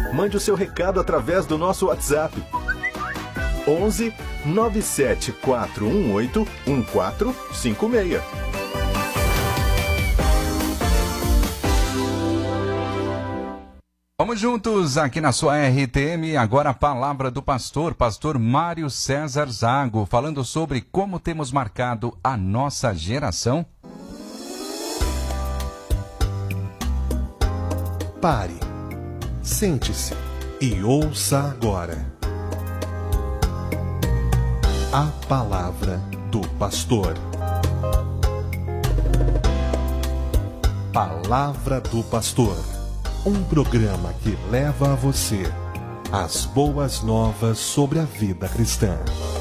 Mande o seu recado através do nosso WhatsApp. 11 97418 1456. Vamos juntos aqui na sua RTM, agora a palavra do pastor Mário César Zago, falando sobre como temos marcado a nossa geração. Pare, sente-se e ouça agora a palavra do pastor. Palavra do Pastor. Um programa que leva a você as boas novas sobre a vida cristã.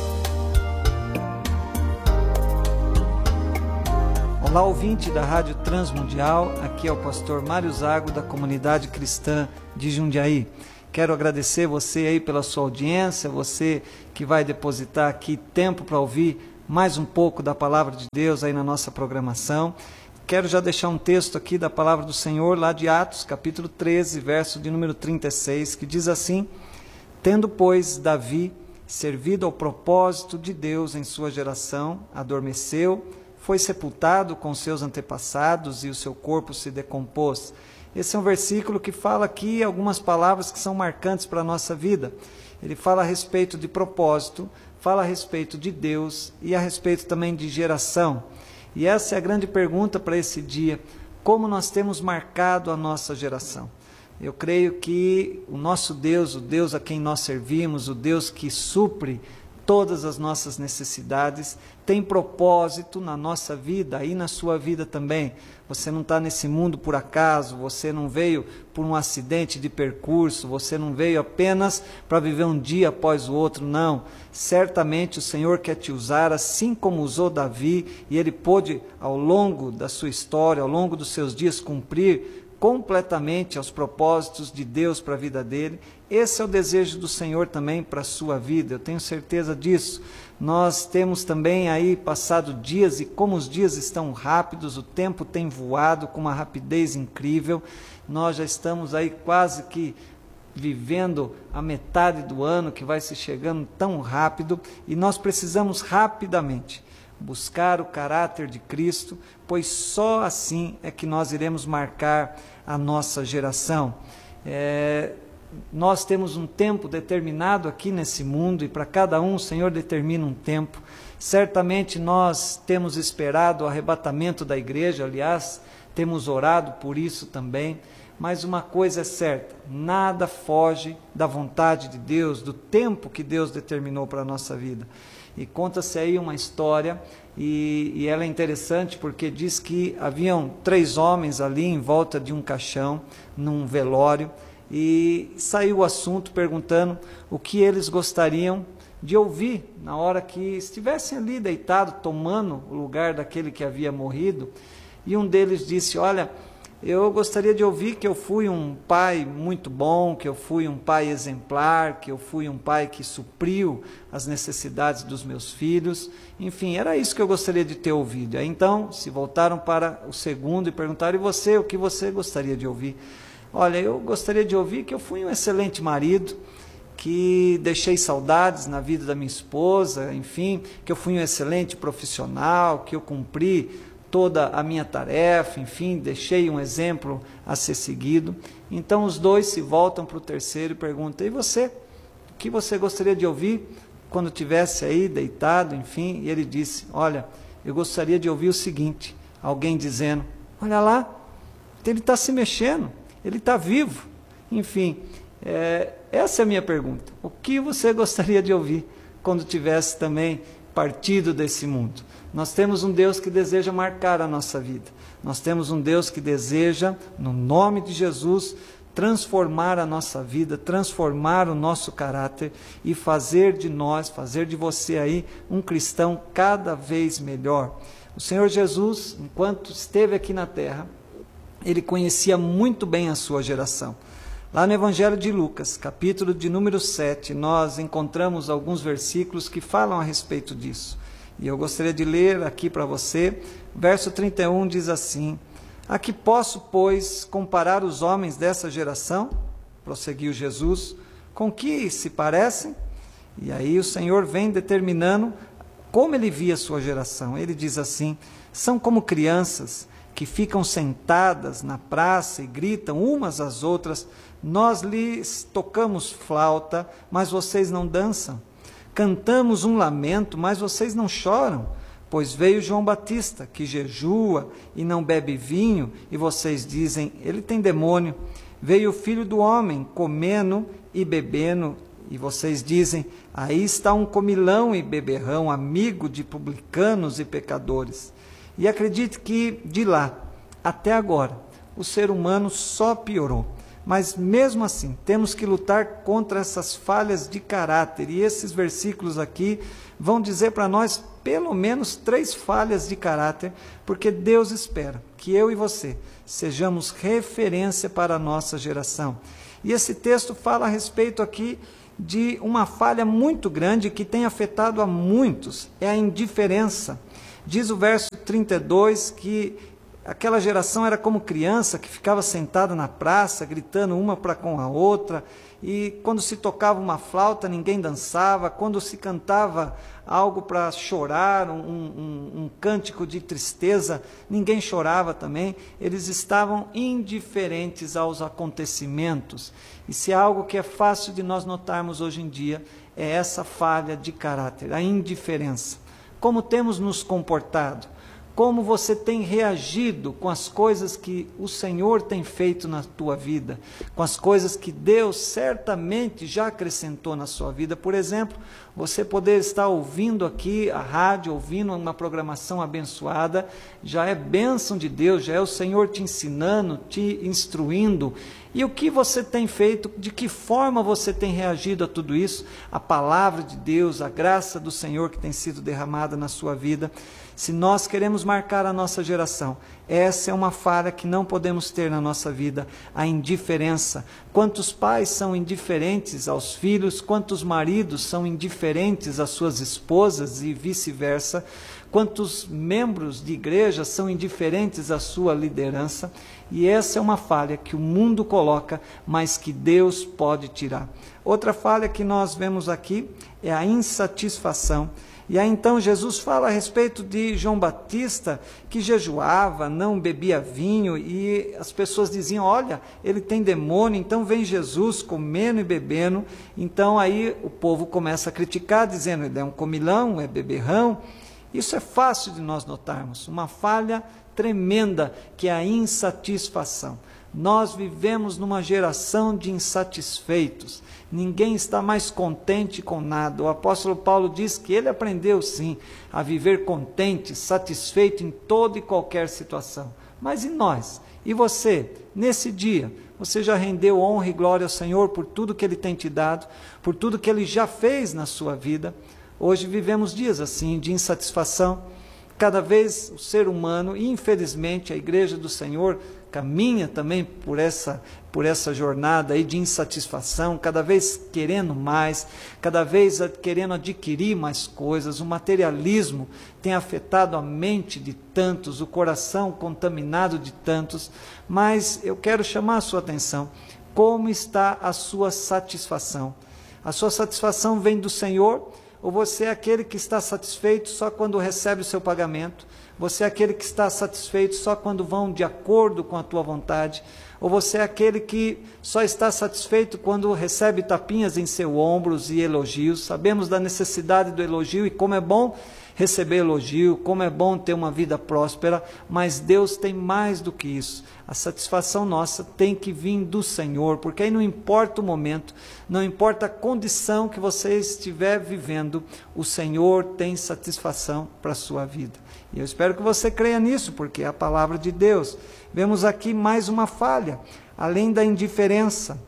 Olá, ouvinte da Rádio Transmundial, aqui é o pastor Mário Zago, da Comunidade Cristã de Jundiaí. Quero agradecer você aí pela sua audiência, você que vai depositar aqui tempo para ouvir mais um pouco da Palavra de Deus aí na nossa programação. Quero já deixar um texto aqui da Palavra do Senhor, lá de Atos, capítulo 13, verso de número 36, que diz assim: Tendo, pois, Davi servido ao propósito de Deus em sua geração, adormeceu, foi sepultado com seus antepassados e o seu corpo se decompôs. Esse é um versículo que fala aqui algumas palavras que são marcantes para a nossa vida. Ele fala a respeito de propósito, fala a respeito de Deus e a respeito também de geração. E essa é a grande pergunta para esse dia: como nós temos marcado a nossa geração? Eu creio que o nosso Deus, o Deus a quem nós servimos, o Deus que supre todas as nossas necessidades, tem propósito na nossa vida e na sua vida também. Você não está nesse mundo por acaso, você não veio por um acidente de percurso, você não veio apenas para viver um dia após o outro, não. Certamente o Senhor quer te usar assim como usou Davi, e ele pôde, ao longo da sua história, ao longo dos seus dias, cumprir completamente aos propósitos de Deus para a vida dele. Esse é o desejo do Senhor também para a sua vida, eu tenho certeza disso. Nós temos também aí passado dias, e como os dias estão rápidos, o tempo tem voado com uma rapidez incrível. Nós já estamos aí quase que vivendo a metade do ano, que vai se chegando tão rápido, e nós precisamos rapidamente buscar o caráter de Cristo, pois só assim é que nós iremos marcar a nossa geração. Nós temos um tempo determinado aqui nesse mundo, e para cada um o Senhor determina um tempo. Certamente nós temos esperado o arrebatamento da igreja, aliás, temos orado por isso também, mas uma coisa é certa: nada foge da vontade de Deus, do tempo que Deus determinou para a nossa vida. E conta-se aí uma história, e ela é interessante porque diz que haviam 3 homens ali em volta de um caixão, num velório, e saiu o assunto perguntando o que eles gostariam de ouvir na hora que estivessem ali deitados, tomando o lugar daquele que havia morrido. E um deles disse: olha, eu gostaria de ouvir que eu fui um pai muito bom, que eu fui um pai exemplar, que eu fui um pai que supriu as necessidades dos meus filhos. Enfim, era isso que eu gostaria de ter ouvido. Aí, então, se voltaram para o segundo e perguntaram: e você, o que você gostaria de ouvir? Olha, eu gostaria de ouvir que eu fui um excelente marido, que deixei saudades na vida da minha esposa, enfim, que eu fui um excelente profissional, que eu cumpri toda a minha tarefa, enfim, deixei um exemplo a ser seguido. Então os dois se voltam para o terceiro e perguntam: e você? O que você gostaria de ouvir quando estivesse aí deitado, enfim? E ele disse: olha, eu gostaria de ouvir o seguinte, alguém dizendo: olha lá, ele está se mexendo, ele está vivo. Enfim, essa é a minha pergunta: o que você gostaria de ouvir quando tivesse também partido desse mundo? Nós temos um Deus que deseja marcar a nossa vida. Nós temos um Deus que deseja, no nome de Jesus, transformar a nossa vida, transformar o nosso caráter e fazer de nós, fazer de você aí um cristão cada vez melhor. O Senhor Jesus, enquanto esteve aqui na terra, ele conhecia muito bem a sua geração. Lá no Evangelho de Lucas, capítulo de número 7, nós encontramos alguns versículos que falam a respeito disso. E eu gostaria de ler aqui para você. Verso 31 diz assim: a que posso, pois, comparar os homens dessa geração? prosseguiu Jesus, com que se parecem? E aí o Senhor vem determinando como ele via a sua geração. Ele diz assim: são como crianças que ficam sentadas na praça e gritam umas às outras: nós lhes tocamos flauta, mas vocês não dançam. Cantamos um lamento, mas vocês não choram. Pois veio João Batista, que jejua e não bebe vinho, e vocês dizem: ele tem demônio. Veio o Filho do Homem, comendo e bebendo, e vocês dizem: aí está um comilão e beberrão, amigo de publicanos e pecadores. E acredite que de lá até agora o ser humano só piorou. Mas mesmo assim temos que lutar contra essas falhas de caráter. E esses versículos aqui vão dizer para nós pelo menos 3 falhas de caráter, porque Deus espera que eu e você sejamos referência para a nossa geração. E esse texto fala a respeito aqui de uma falha muito grande que tem afetado a muitos, é a indiferença. Diz o verso 32 que aquela geração era como criança que ficava sentada na praça, gritando uma para com a outra, e quando se tocava uma flauta ninguém dançava, quando se cantava algo para chorar, um cântico de tristeza, ninguém chorava também. Eles estavam indiferentes aos acontecimentos. E se há algo que é fácil de nós notarmos hoje em dia, é essa falha de caráter, a indiferença. Como temos nos comportado? Como você tem reagido com as coisas que o Senhor tem feito na tua vida, com as coisas que Deus certamente já acrescentou na sua vida? Por exemplo, você poder estar ouvindo aqui a rádio, ouvindo uma programação abençoada, já é bênção de Deus, já é o Senhor te ensinando, te instruindo. E o que você tem feito, de que forma você tem reagido a tudo isso? A palavra de Deus, a graça do Senhor que tem sido derramada na sua vida. Se nós queremos marcar a nossa geração, essa é uma falha que não podemos ter na nossa vida, a indiferença. Quantos pais são indiferentes aos filhos, quantos maridos são indiferentes às suas esposas e vice-versa, quantos membros de igreja são indiferentes à sua liderança. E essa é uma falha que o mundo coloca, mas que Deus pode tirar. Outra falha que nós vemos aqui é a insatisfação. E aí então Jesus fala a respeito de João Batista, que jejuava, não bebia vinho, e as pessoas diziam: olha, ele tem demônio. Então vem Jesus comendo e bebendo. Então aí o povo começa a criticar, dizendo: ele é um comilão, é beberrão. Isso é fácil de nós notarmos, uma falha tremenda, que é a insatisfação. Nós vivemos numa geração de insatisfeitos. Ninguém está mais contente com nada. O apóstolo Paulo diz que ele aprendeu sim a viver contente, satisfeito em toda e qualquer situação. Mas e nós? E você? Nesse dia, você já rendeu honra e glória ao Senhor por tudo que Ele tem te dado, por tudo que Ele já fez na sua vida? Hoje vivemos dias assim, de insatisfação. Cada vez o ser humano, e infelizmente a Igreja do Senhor caminha também por essa jornada aí de insatisfação, cada vez querendo mais, cada vez querendo adquirir mais coisas. O materialismo tem afetado a mente de tantos, o coração contaminado de tantos. Mas eu quero chamar a sua atenção: como está a sua satisfação? A sua satisfação vem do Senhor? Ou você é aquele que está satisfeito só quando recebe o seu pagamento? Você é aquele que está satisfeito só quando vão de acordo com a tua vontade? Ou você é aquele que só está satisfeito quando recebe tapinhas em seus ombros e elogios? Sabemos da necessidade do elogio e como é bom receber elogio, como é bom ter uma vida próspera, mas Deus tem mais do que isso. A satisfação nossa tem que vir do Senhor, porque aí não importa o momento, não importa a condição que você estiver vivendo, o Senhor tem satisfação para a sua vida. E eu espero que você creia nisso, porque é a palavra de Deus. Vemos aqui mais uma falha, além da indiferença,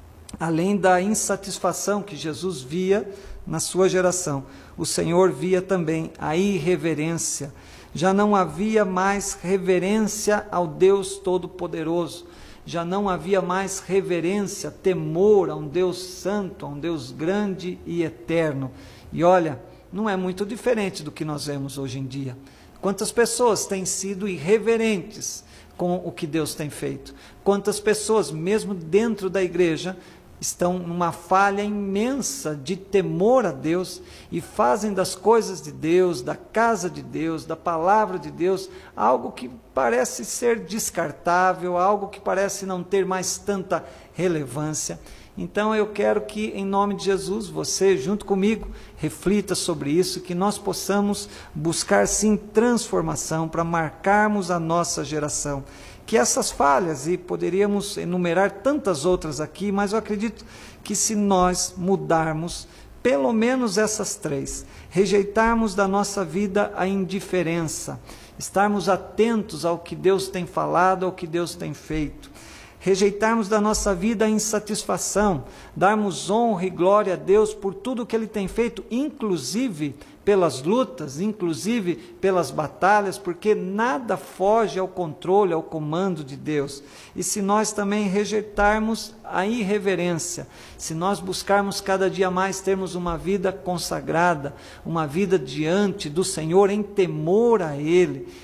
além da insatisfação que Jesus via na sua geração, o Senhor via também a irreverência. Já não havia mais reverência ao Deus Todo-Poderoso, já não havia mais reverência, temor a um Deus santo, a um Deus grande e eterno. E olha, não é muito diferente do que nós vemos hoje em dia. Quantas pessoas têm sido irreverentes com o que Deus tem feito? Quantas pessoas, mesmo dentro da igreja, estão numa falha imensa de temor a Deus e fazem das coisas de Deus, da casa de Deus, da palavra de Deus, algo que parece ser descartável, algo que parece não ter mais tanta relevância. Então eu quero que, em nome de Jesus, você, junto comigo, reflita sobre isso, que nós possamos buscar sim transformação para marcarmos a nossa geração. Que essas falhas, e poderíamos enumerar tantas outras aqui, mas eu acredito que se nós mudarmos pelo menos essas 3, rejeitarmos da nossa vida a indiferença, estarmos atentos ao que Deus tem falado, ao que Deus tem feito, rejeitarmos da nossa vida a insatisfação, darmos honra e glória a Deus por tudo que Ele tem feito, inclusive pelas lutas, inclusive pelas batalhas, porque nada foge ao controle, ao comando de Deus. E se nós também rejeitarmos a irreverência, se nós buscarmos cada dia mais termos uma vida consagrada, uma vida diante do Senhor em temor a Ele,